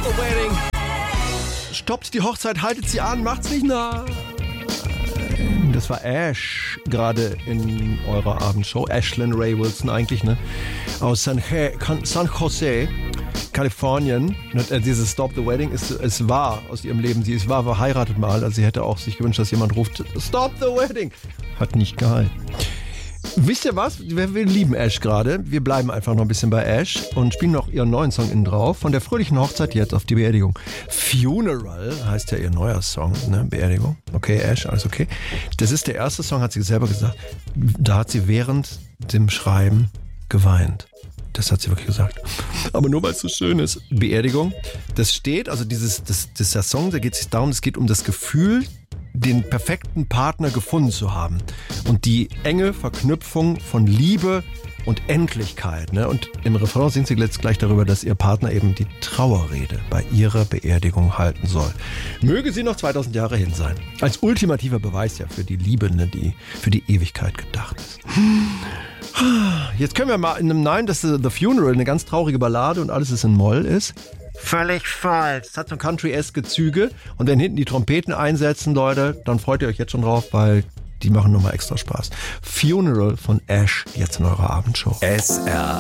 the wedding. Stoppt die Hochzeit, haltet sie an, macht's nicht nah. Das war Ash, gerade in eurer Abendshow. Ashlyn Ray Wilson eigentlich, ne? Aus San Jose, Kalifornien. Dieses Stop the Wedding es war aus ihrem Leben. Sie war verheiratet mal, also sie hätte auch sich gewünscht, dass jemand ruft, Stop the Wedding. Hat nicht gehalten. Wisst ihr was? Wir lieben Ash gerade. Wir bleiben einfach noch ein bisschen bei Ash und spielen noch ihren neuen Song innen drauf. Von der fröhlichen Hochzeit jetzt auf die Beerdigung. Funeral heißt ja ihr neuer Song, ne? Beerdigung. Okay, Ash, alles okay. Das ist der erste Song, hat sie selber gesagt. Da hat sie während dem Schreiben geweint. Das hat sie wirklich gesagt. Aber nur weil es so schön ist. Beerdigung. Das steht, also dieser Song, da geht es darum, es geht um das Gefühl, den perfekten Partner gefunden zu haben. Und die enge Verknüpfung von Liebe und Endlichkeit. Ne? Und im Refrain singt sie jetzt gleich darüber, dass ihr Partner eben die Trauerrede bei ihrer Beerdigung halten soll. Möge sie noch 2000 Jahre hin sein. Als ultimativer Beweis ja für die Liebe, ne, die für die Ewigkeit gedacht ist. Jetzt können wir mal in einem Nein, dass The Funeral eine ganz traurige Ballade und alles ist in Moll ist. Völlig falsch. Es hat so country-eske Züge. Und wenn hinten die Trompeten einsetzen, Leute, dann freut ihr euch jetzt schon drauf, weil die machen nochmal extra Spaß. Funeral von Ash, jetzt in eurer Abendshow. SR